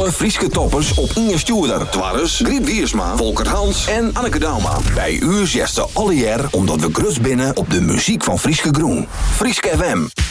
alle Frieske toppers op Inge Stuurder. Twarres, Griet Wiersma, Volker Hans en Anneke Dauma. Bij u zesde alle jaar omdat we grut binnen op de muziek van Frieske Groen. Frieske FM.